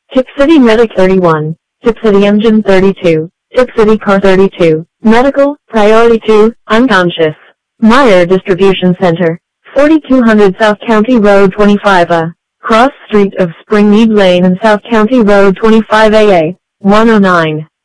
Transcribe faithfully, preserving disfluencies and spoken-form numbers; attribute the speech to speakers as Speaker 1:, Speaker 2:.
Speaker 1: Tip City Medic thirty-one, Tip City Engine thirty-two, Tip City Car thirty-two, Medical, Priority two, Unconscious. Meyer Distribution Center, forty-two hundred South County Road twenty-five A, cross street of Springmead Lane and South County Road twenty-five A A, one oh nine.